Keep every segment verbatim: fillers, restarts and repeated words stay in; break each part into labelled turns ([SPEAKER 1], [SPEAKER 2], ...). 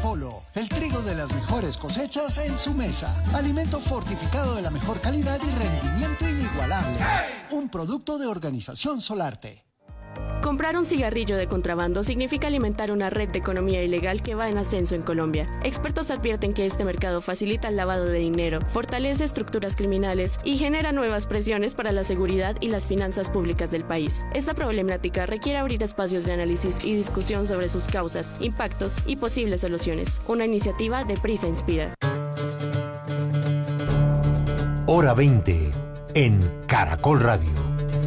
[SPEAKER 1] Apolo, el trigo de las mejores cosechas en su mesa. Alimento fortificado de la mejor calidad y rendimiento inigualable. Un producto de Organización Solarte.
[SPEAKER 2] Comprar un cigarrillo de contrabando significa alimentar una red de economía ilegal que va en ascenso en Colombia. Expertos advierten que este mercado facilita el lavado de dinero, fortalece estructuras criminales y genera nuevas presiones para la seguridad y las finanzas públicas del país. Esta problemática requiere abrir espacios de análisis y discusión sobre sus causas, impactos y posibles soluciones. Una iniciativa de Prisa Inspira.
[SPEAKER 3] Hora veinte en Caracol Radio.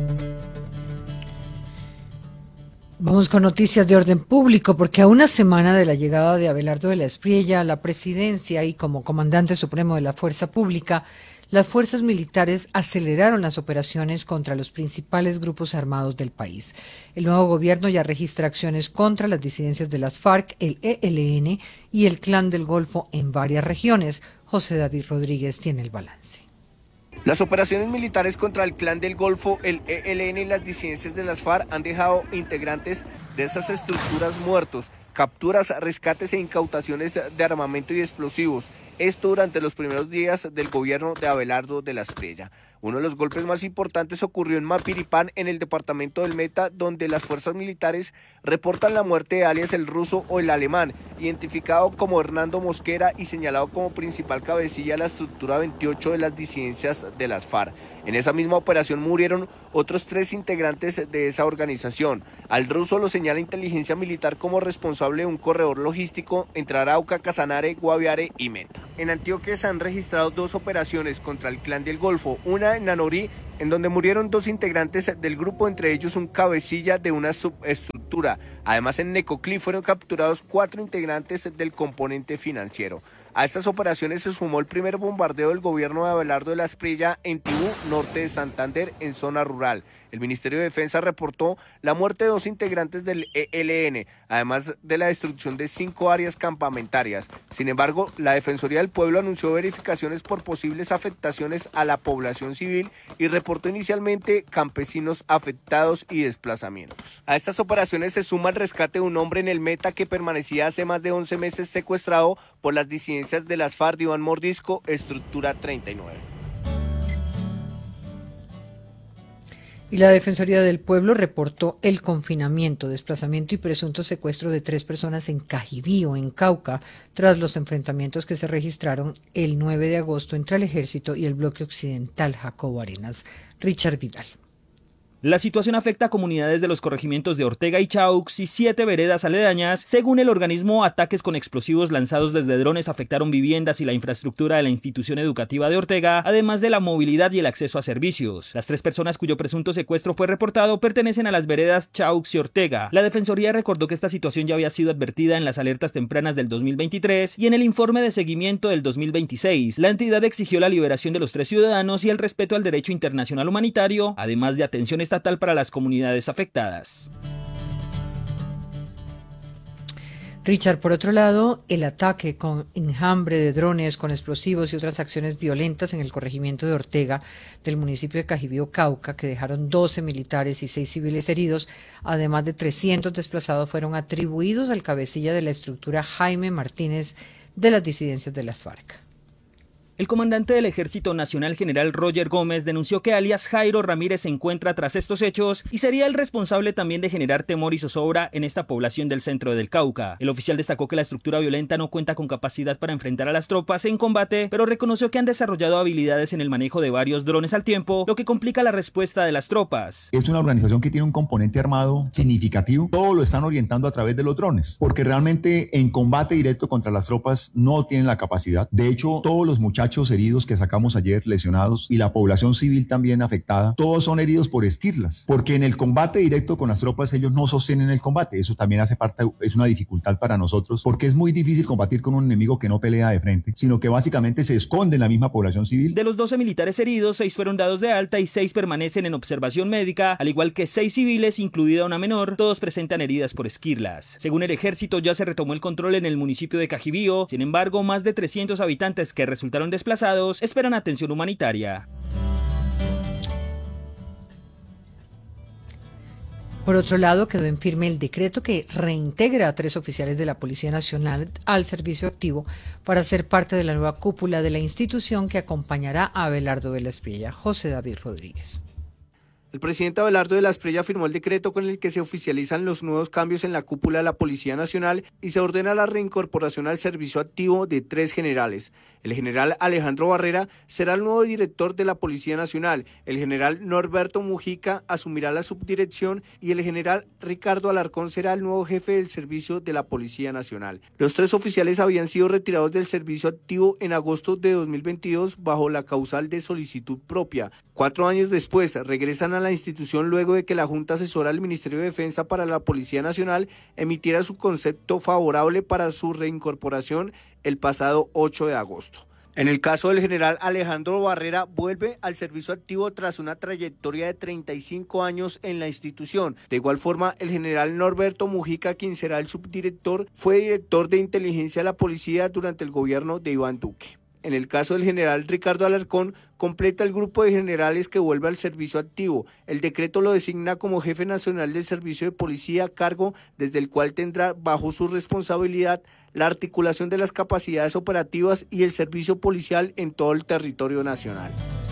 [SPEAKER 4] Vamos con noticias de orden público, porque a una semana de la llegada de Abelardo de la Espriella a la presidencia y como comandante supremo de la Fuerza Pública, las fuerzas militares aceleraron las operaciones contra los principales grupos armados del país. El nuevo gobierno ya registra acciones contra las disidencias de las FARC, el E L N y el Clan del Golfo en varias regiones. José David Rodríguez tiene el balance.
[SPEAKER 5] Las operaciones militares contra el Clan del Golfo, el E L N y las disidencias de las FARC han dejado integrantes de esas estructuras muertos, capturas, rescates e incautaciones de armamento y explosivos. Esto durante los primeros días del gobierno de Abelardo de la Espriella. Uno de los golpes más importantes ocurrió en Mapiripán, en el departamento del Meta, donde las fuerzas militares reportan la muerte de alias el ruso o el alemán, identificado como Hernando Mosquera y señalado como principal cabecilla de la estructura veintiocho de las disidencias de las FARC. En esa misma operación murieron otros tres integrantes de esa organización. Al ruso lo señala inteligencia militar como responsable de un corredor logístico entre Arauca, Casanare, Guaviare y Meta. En Antioquia se han registrado dos operaciones contra el Clan del Golfo, una en Nanorí, en donde murieron dos integrantes del grupo, entre ellos un cabecilla de una subestructura. Además, en Necoclí fueron capturados cuatro integrantes del componente financiero. A estas operaciones se sumó el primer bombardeo del gobierno de Abelardo de la Espriella en Tibú, norte de Santander, en zona rural. El Ministerio de Defensa reportó la muerte de dos integrantes del E L N, además de la destrucción de cinco áreas campamentarias. Sin embargo, la Defensoría del Pueblo anunció verificaciones por posibles afectaciones a la población civil y reportó inicialmente campesinos afectados y desplazamientos. A estas operaciones se suma el rescate de un hombre en el Meta que permanecía hace más de once meses secuestrado por las disidencias de las FARC de Iván Mordisco, estructura treinta y nueve.
[SPEAKER 4] Y la Defensoría del Pueblo reportó el confinamiento, desplazamiento y presunto secuestro de tres personas en Cajibío, en Cauca, tras los enfrentamientos que se registraron el nueve de agosto entre el Ejército y el Bloque Occidental Jacobo Arenas. Richard Vidal.
[SPEAKER 6] La situación afecta a comunidades de los corregimientos de Ortega y Chaux y siete veredas aledañas. Según el organismo, ataques con explosivos lanzados desde drones afectaron viviendas y la infraestructura de la institución educativa de Ortega, además de la movilidad y el acceso a servicios. Las tres personas cuyo presunto secuestro fue reportado pertenecen a las veredas Chaux y Ortega. La Defensoría recordó que esta situación ya había sido advertida en las alertas tempranas del dos mil veintitrés y en el informe de seguimiento del dos mil veintiséis. La entidad exigió la liberación de los tres ciudadanos y el respeto al derecho internacional humanitario, además de atención estatal para las comunidades afectadas.
[SPEAKER 4] Richard, por otro lado, el ataque con enjambre de drones, con explosivos y otras acciones violentas en el corregimiento de Ortega del municipio de Cajibío, Cauca, que dejaron doce militares y seis civiles heridos, además de trescientos desplazados, fueron atribuidos al cabecilla de la estructura Jaime Martínez de las disidencias de las FARC.
[SPEAKER 6] El comandante del Ejército Nacional, general Roger Gómez, denunció que alias Jairo Ramírez se encuentra tras estos hechos y sería el responsable también de generar temor y zozobra en esta población del centro del Cauca. El oficial destacó que la estructura violenta no cuenta con capacidad para enfrentar a las tropas en combate, pero reconoció que han desarrollado habilidades en el manejo de varios drones al tiempo, lo que complica la respuesta de las tropas.
[SPEAKER 7] Es una organización que tiene un componente armado significativo. Todo lo están orientando a través de los drones, porque realmente en combate directo contra las tropas no tienen la capacidad. De hecho, todos los muchachos heridos que sacamos ayer, lesionados, y la población civil también afectada, todos son heridos por esquirlas, porque en el combate directo con las tropas ellos no sostienen el combate. Eso también hace parte, es una dificultad para nosotros, porque es muy difícil combatir con un enemigo que no pelea de frente, sino que básicamente se esconde en la misma población civil.
[SPEAKER 6] De los doce militares heridos, seis fueron dados de alta y seis permanecen en observación médica, al igual que seis civiles, incluida una menor. Todos presentan heridas por esquirlas. Según el Ejército, ya se retomó el control en el municipio de Cajibío. Sin embargo, más de trescientos habitantes que resultaron desplazados esperan atención humanitaria.
[SPEAKER 4] Por otro lado, quedó en firme el decreto que reintegra a tres oficiales de la Policía Nacional al servicio activo para ser parte de la nueva cúpula de la institución que acompañará a Abelardo de la Espriella. José David Rodríguez.
[SPEAKER 5] El presidente Abelardo de la Espriella firmó el decreto con el que se oficializan los nuevos cambios en la cúpula de la Policía Nacional y se ordena la reincorporación al servicio activo de tres generales. El general Alejandro Barrera será el nuevo director de la Policía Nacional, el general Norberto Mujica asumirá la subdirección y el general Ricardo Alarcón será el nuevo jefe del servicio de la Policía Nacional. Los tres oficiales habían sido retirados del servicio activo en agosto de dos mil veintidós bajo la causal de solicitud propia. Cuatro años después regresan a la institución luego de que la Junta Asesora del Ministerio de Defensa para la Policía Nacional emitiera su concepto favorable para su reincorporación el pasado ocho de agosto. En el caso del general Alejandro Barrera, vuelve al servicio activo tras una trayectoria de treinta y cinco años en la institución. De igual forma, el general Norberto Mujica, quien será el subdirector, fue director de inteligencia de la policía durante el gobierno de Iván Duque. En el caso del general Ricardo Alarcón, completa el grupo de generales que vuelve al servicio activo. El decreto lo designa como jefe nacional del servicio de policía, cargo desde el cual tendrá bajo su responsabilidad la articulación de las capacidades operativas y el servicio policial en todo el territorio nacional.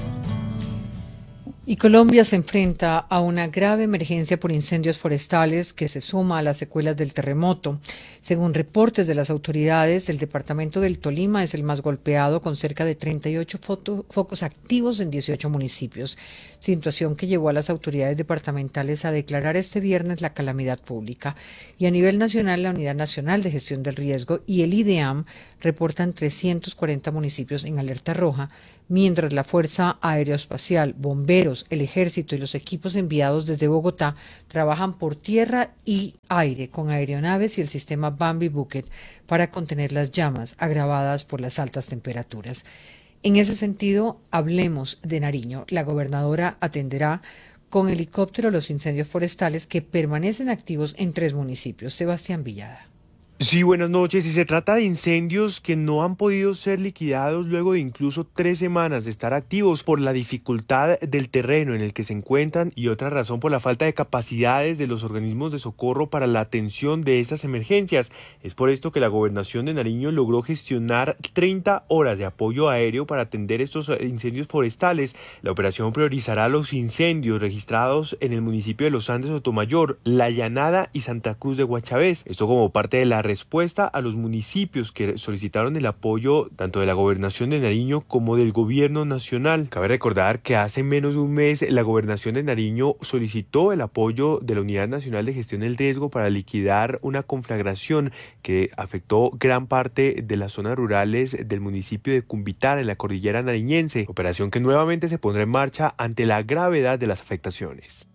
[SPEAKER 4] Y Colombia se enfrenta a una grave emergencia por incendios forestales que se suma a las secuelas del terremoto. Según reportes de las autoridades, el departamento del Tolima es el más golpeado, con cerca de treinta y ocho focos activos en dieciocho municipios, situación que llevó a las autoridades departamentales a declarar este viernes la calamidad pública. Y a nivel nacional, la Unidad Nacional de Gestión del Riesgo y el IDEAM reportan trescientos cuarenta municipios en alerta roja, mientras la Fuerza Aeroespacial, bomberos, el Ejército y los equipos enviados desde Bogotá trabajan por tierra y aire con aeronaves y el sistema Bambi Bucket para contener las llamas agravadas por las altas temperaturas. En ese sentido, hablemos de Nariño. La gobernadora atenderá con helicóptero los incendios forestales que permanecen activos en tres municipios. Sebastián Villada.
[SPEAKER 8] Sí, buenas noches. Y se trata de incendios que no han podido ser liquidados luego de incluso tres semanas de estar activos por la dificultad del terreno en el que se encuentran y otra razón por la falta de capacidades de los organismos de socorro para la atención de estas emergencias. Es por esto que la Gobernación de Nariño logró gestionar treinta horas de apoyo aéreo para atender estos incendios forestales. La operación priorizará los incendios registrados en el municipio de Los Andes, Sotomayor, La Llanada y Santa Cruz de Guachavés. Esto como parte de la respuesta a los municipios que solicitaron el apoyo tanto de la Gobernación de Nariño como del Gobierno Nacional. Cabe recordar que hace menos de un mes la Gobernación de Nariño solicitó el apoyo de la Unidad Nacional de Gestión del Riesgo para liquidar una conflagración que afectó gran parte de las zonas rurales del municipio de Cumbitar en la cordillera nariñense, operación que nuevamente se pondrá en marcha ante la gravedad de las afectaciones.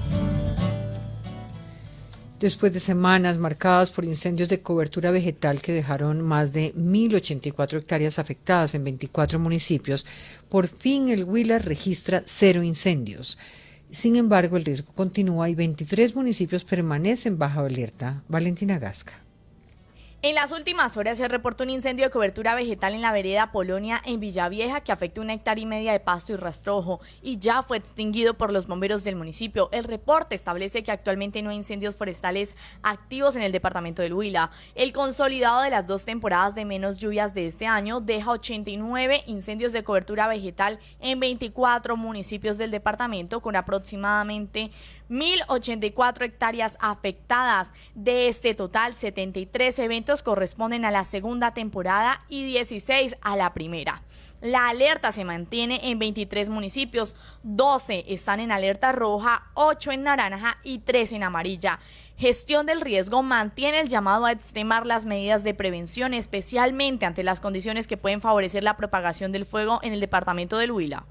[SPEAKER 4] Después de semanas marcadas por incendios de cobertura vegetal que dejaron más de mil ochenta y cuatro hectáreas afectadas en veinticuatro municipios, por fin el Huila registra cero incendios. Sin embargo, el riesgo continúa y veintitrés municipios permanecen bajo alerta. Valentina Gasca.
[SPEAKER 9] En las últimas horas se reportó un incendio de cobertura vegetal en la vereda Polonia en Villavieja que afectó una hectárea y media de pasto y rastrojo y ya fue extinguido por los bomberos del municipio. El reporte establece que actualmente no hay incendios forestales activos en el departamento del Huila. El consolidado de las dos temporadas de menos lluvias de este año deja ochenta y nueve incendios de cobertura vegetal en veinticuatro municipios del departamento con aproximadamente mil ochenta y cuatro hectáreas afectadas. De este total, setenta y tres eventos corresponden a la segunda temporada y dieciséis a la primera. La alerta se mantiene en veintitrés municipios, doce están en alerta roja, ocho en naranja y tres en amarilla. Gestión del Riesgo mantiene el llamado a extremar las medidas de prevención, especialmente ante las condiciones que pueden favorecer la propagación del fuego en el departamento del Huila.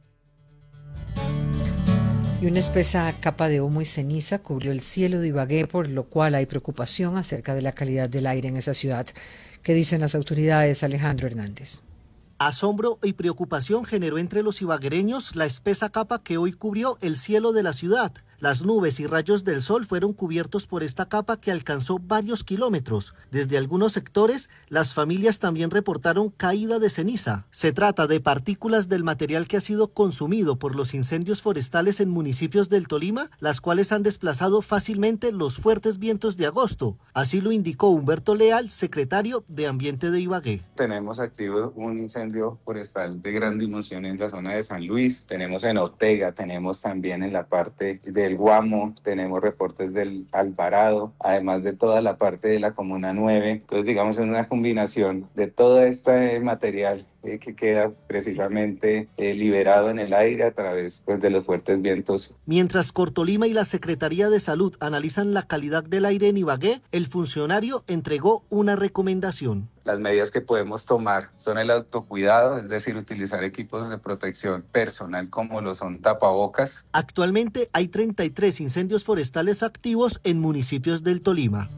[SPEAKER 4] Y una espesa capa de humo y ceniza cubrió el cielo de Ibagué, por lo cual hay preocupación acerca de la calidad del aire en esa ciudad. ¿Qué dicen las autoridades? Alejandro Hernández.
[SPEAKER 10] Asombro y preocupación generó entre los ibaguereños la espesa capa que hoy cubrió el cielo de la ciudad. Las nubes y rayos del sol fueron cubiertos por esta capa que alcanzó varios kilómetros. Desde algunos sectores, las familias también reportaron caída de ceniza. Se trata de partículas del material que ha sido consumido por los incendios forestales en municipios del Tolima, las cuales han desplazado fácilmente los fuertes vientos de agosto. Así lo indicó Humberto Leal, secretario de Ambiente de Ibagué.
[SPEAKER 11] Tenemos activo un incendio forestal de gran dimensión en la zona de San Luis, tenemos en Ortega, tenemos también en la parte de el Guamo, tenemos reportes del Alvarado, además de toda la parte de la Comuna nueve. Entonces, digamos, es una combinación de todo este material eh, que queda precisamente eh, liberado en el aire a través pues, de los fuertes vientos.
[SPEAKER 10] Mientras Cortolima y la Secretaría de Salud analizan la calidad del aire en Ibagué, el funcionario entregó una recomendación.
[SPEAKER 11] Las medidas que podemos tomar son el autocuidado, es decir, utilizar equipos de protección personal como lo son tapabocas.
[SPEAKER 10] Actualmente hay treinta y tres incendios forestales activos en municipios del Tolima.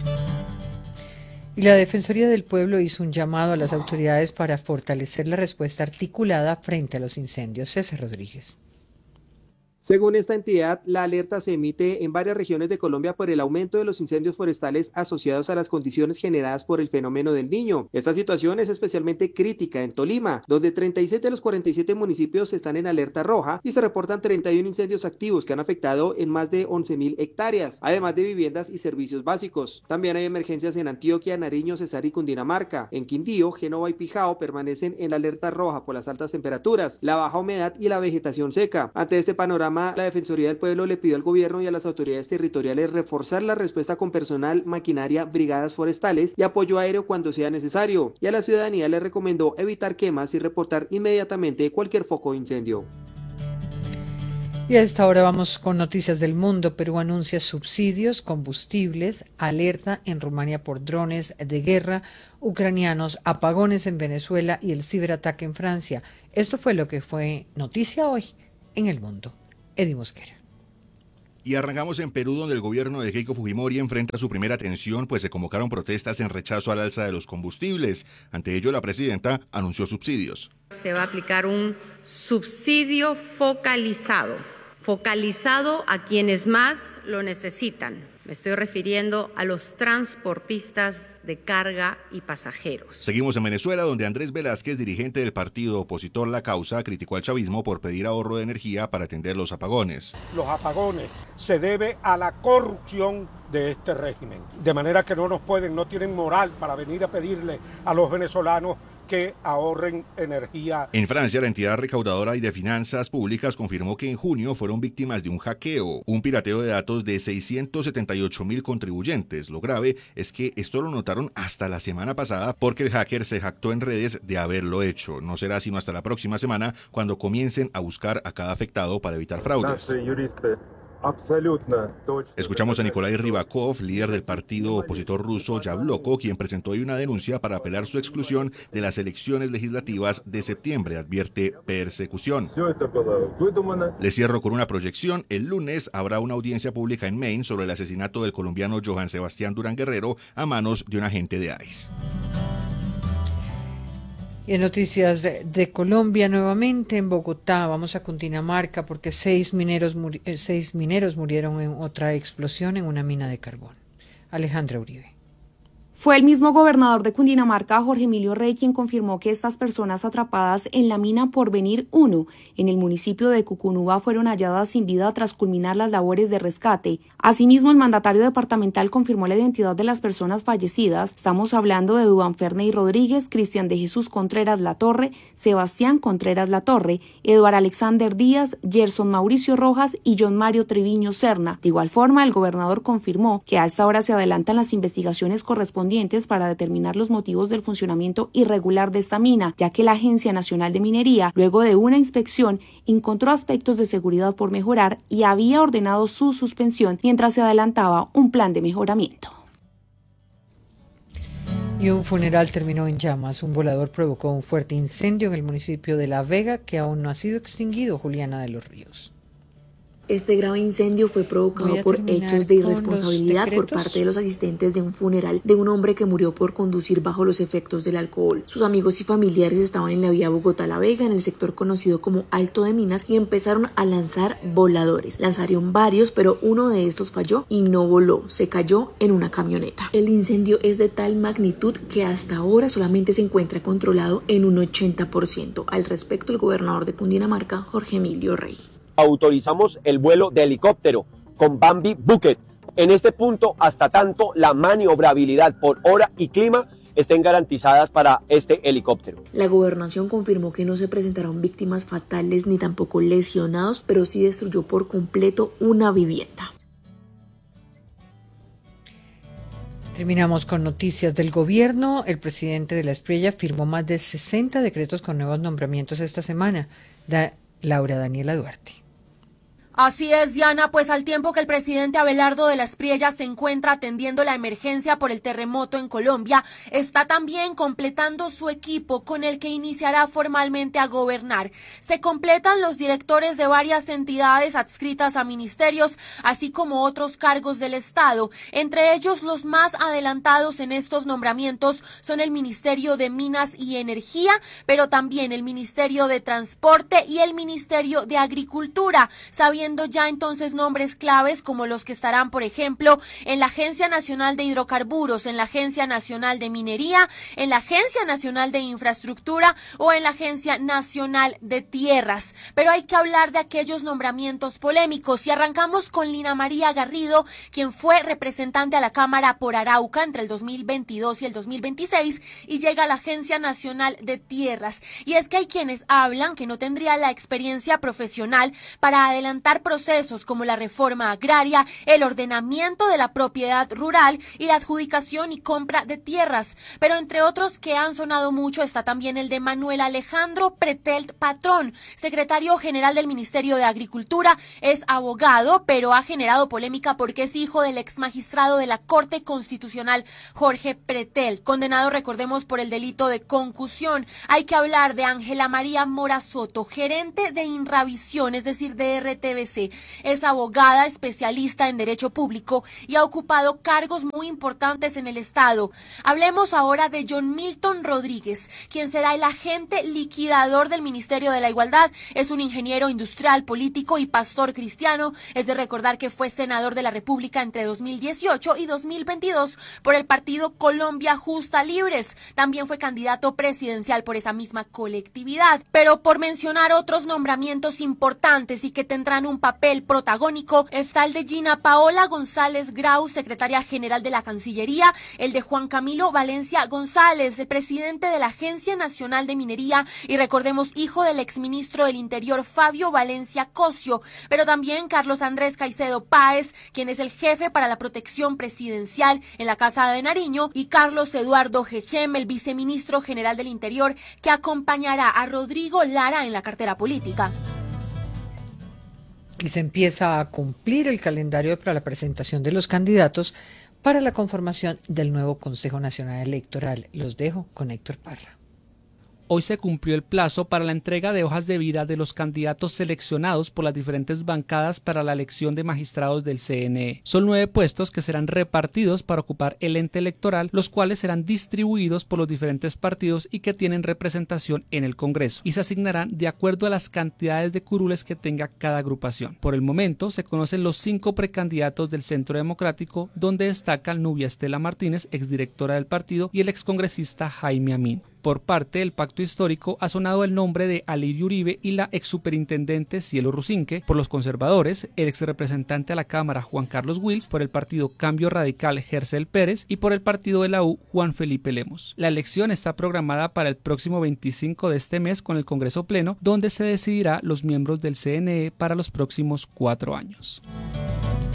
[SPEAKER 4] Y la Defensoría del Pueblo hizo un llamado a las autoridades para fortalecer la respuesta articulada frente a los incendios. César Rodríguez.
[SPEAKER 12] Según esta entidad, la alerta se emite en varias regiones de Colombia por el aumento de los incendios forestales asociados a las condiciones generadas por el fenómeno del Niño. Esta situación es especialmente crítica en Tolima, donde treinta y siete de los cuarenta y siete municipios están en alerta roja y se reportan treinta y uno incendios activos que han afectado en más de once mil hectáreas, además de viviendas y servicios básicos. También hay emergencias en Antioquia, Nariño, Cesar y Cundinamarca. En Quindío, Génova y Pijao permanecen en la alerta roja por las altas temperaturas, la baja humedad y la vegetación seca. Ante este panorama, la Defensoría del Pueblo le pidió al gobierno y a las autoridades territoriales reforzar la respuesta con personal, maquinaria, brigadas forestales y apoyo aéreo cuando sea necesario. Y a la ciudadanía le recomendó evitar quemas y reportar inmediatamente cualquier foco de incendio.
[SPEAKER 4] Y a esta hora vamos con noticias del mundo. Perú anuncia subsidios, combustibles, alerta en Rumania por drones de guerra ucranianos, apagones en Venezuela y el ciberataque en Francia. Esto fue lo que fue noticia hoy en el mundo. Eddie Mosquera.
[SPEAKER 13] Y arrancamos en Perú, donde el gobierno de Keiko Fujimori enfrenta su primera tensión, pues se convocaron protestas en rechazo al alza de los combustibles. Ante ello, la presidenta anunció subsidios.
[SPEAKER 14] Se va a aplicar un subsidio focalizado, focalizado a quienes más lo necesitan. Me estoy refiriendo a los transportistas de carga y pasajeros.
[SPEAKER 13] Seguimos en Venezuela, donde Andrés Velázquez, dirigente del partido opositor La Causa, criticó al chavismo por pedir ahorro de energía para atender los apagones.
[SPEAKER 15] Los apagones se debe a la corrupción de este régimen, de manera que no nos pueden, no tienen moral para venir a pedirle a los venezolanos que ahorren energía.
[SPEAKER 13] En Francia, la entidad recaudadora y de finanzas públicas confirmó que en junio fueron víctimas de un hackeo, un pirateo de datos de seiscientos setenta y ocho mil contribuyentes. Lo grave es que esto lo notaron hasta la semana pasada porque el hacker se jactó en redes de haberlo hecho. No será sino hasta la próxima semana cuando comiencen a buscar a cada afectado para evitar fraudes. Escuchamos a Nikolai Rybakov, líder del partido opositor ruso Yabloko, quien presentó hoy una denuncia para apelar su exclusión de las elecciones legislativas de septiembre. Advierte persecución. Le cierro con una proyección. El lunes habrá una audiencia pública en Maine sobre el asesinato del colombiano Johan Sebastián Durán Guerrero a manos de un agente de ICE.
[SPEAKER 4] Y en noticias de, de Colombia, nuevamente en Bogotá, vamos a Cundinamarca porque seis mineros, muri, seis mineros murieron en otra explosión en una mina de carbón. Alejandra Uribe.
[SPEAKER 16] Fue el mismo gobernador de Cundinamarca, Jorge Emilio Rey, quien confirmó que estas personas atrapadas en la mina Porvenir uno, en el municipio de Cucunuba, fueron halladas sin vida tras culminar las labores de rescate. Asimismo, el mandatario departamental confirmó la identidad de las personas fallecidas. Estamos hablando de Duván Ferney Rodríguez, Cristian de Jesús Contreras Latorre, Sebastián Contreras Latorre, Eduardo Alexander Díaz, Gerson Mauricio Rojas y John Mario Triviño Serna. De igual forma, el gobernador confirmó que a esta hora se adelantan las investigaciones correspondientes para determinar los motivos del funcionamiento irregular de esta mina, ya que la Agencia Nacional de Minería, luego de una inspección, encontró aspectos de seguridad por mejorar y había ordenado su suspensión mientras se adelantaba un plan de mejoramiento.
[SPEAKER 4] Y un funeral terminó en llamas. Un volador provocó un fuerte incendio en el municipio de La Vega que aún no ha sido extinguido. Juliana de los Ríos.
[SPEAKER 17] Este grave incendio fue provocado por hechos de irresponsabilidad por parte de los asistentes de un funeral de un hombre que murió por conducir bajo los efectos del alcohol. Sus amigos y familiares estaban en la vía Bogotá-La Vega, en el sector conocido como Alto de Minas, y empezaron a lanzar voladores. Lanzaron varios, pero uno de estos falló y no voló, se cayó en una camioneta. El incendio es de tal magnitud que hasta ahora solamente se encuentra controlado en un ochenta por ciento. Al respecto, el gobernador de Cundinamarca, Jorge Emilio Rey.
[SPEAKER 18] Autorizamos el vuelo de helicóptero con Bambi Bucket. En este punto, hasta tanto la maniobrabilidad por hora y clima estén garantizadas para este helicóptero.
[SPEAKER 17] La gobernación confirmó que no se presentaron víctimas fatales ni tampoco lesionados, pero sí destruyó por completo una vivienda.
[SPEAKER 4] Terminamos con noticias del gobierno. El presidente de la Espriella firmó más de sesenta decretos con nuevos nombramientos esta semana. Da Laura Daniela Duarte.
[SPEAKER 19] Así es, Diana, pues al tiempo que el presidente Abelardo de la Espriella se encuentra atendiendo la emergencia por el terremoto en Colombia, está también completando su equipo con el que iniciará formalmente a gobernar. Se completan los directores de varias entidades adscritas a ministerios, así como otros cargos del Estado. Entre ellos, los más adelantados en estos nombramientos son el Ministerio de Minas y Energía, pero también el Ministerio de Transporte y el Ministerio de Agricultura, sabiendo ya entonces nombres claves como los que estarán, por ejemplo, en la Agencia Nacional de Hidrocarburos, en la Agencia Nacional de Minería, en la Agencia Nacional de Infraestructura o en la Agencia Nacional de Tierras. Pero hay que hablar de aquellos nombramientos polémicos y arrancamos con Lina María Garrido, quien fue representante a la Cámara por Arauca entre el dos mil veintidós y el dos mil veintiséis y llega a la Agencia Nacional de Tierras. Y es que hay quienes hablan que no tendría la experiencia profesional para adelantar procesos como la reforma agraria, el ordenamiento de la propiedad rural y la adjudicación y compra de tierras. Pero entre otros que han sonado mucho está también el de Manuel Alejandro Pretelt Patrón, secretario general del Ministerio de Agricultura. Es abogado, pero ha generado polémica porque es hijo del ex magistrado de la Corte Constitucional, Jorge Pretelt, condenado, recordemos, por el delito de concusión. Hay que hablar de Ángela María Mora Soto, gerente de Inravisión, es decir, de R T V C. Es abogada, especialista en Derecho Público y ha ocupado cargos muy importantes en el Estado. Hablemos ahora de John Milton Rodríguez, quien será el agente liquidador del Ministerio de la Igualdad. Es un ingeniero industrial, político y pastor cristiano. Es de recordar que fue senador de la República entre dos mil dieciocho y dos mil veintidós por el partido Colombia Justa Libres. También fue candidato presidencial por esa misma colectividad. Pero por mencionar otros nombramientos importantes y que tendrán un papel protagónico, está el de Gina Paola González Grau, secretaria general de la Cancillería, el de Juan Camilo Valencia González, el presidente de la Agencia Nacional de Minería y, recordemos, hijo del exministro del Interior Fabio Valencia Cosio, pero también Carlos Andrés Caicedo Páez, quien es el jefe para la protección presidencial en la Casa de Nariño, y Carlos Eduardo Gechem, el viceministro general del Interior, que acompañará a Rodrigo Lara en la cartera política.
[SPEAKER 4] Y se empieza a cumplir el calendario para la presentación de los candidatos para la conformación del nuevo Consejo Nacional Electoral. Los dejo con Héctor Parra.
[SPEAKER 20] Hoy se cumplió el plazo para la entrega de hojas de vida de los candidatos seleccionados por las diferentes bancadas para la elección de magistrados del C N E. Son nueve puestos que serán repartidos para ocupar el ente electoral, los cuales serán distribuidos por los diferentes partidos y que tienen representación en el Congreso, y se asignarán de acuerdo a las cantidades de curules que tenga cada agrupación. Por el momento se conocen los cinco precandidatos del Centro Democrático, donde destacan Nubia Estela Martínez, exdirectora del partido, y el excongresista Jaime Amin. Por parte del Pacto Histórico ha sonado el nombre de Alirio Uribe y la exsuperintendente Cielo Rusinque. Por los conservadores, el exrepresentante a la Cámara Juan Carlos Wills, por el partido Cambio Radical Gercel Pérez y por el partido de la U Juan Felipe Lemos. La elección está programada para el próximo veinticinco de este mes con el Congreso Pleno, donde se decidirá los miembros del C N E para los próximos cuatro años.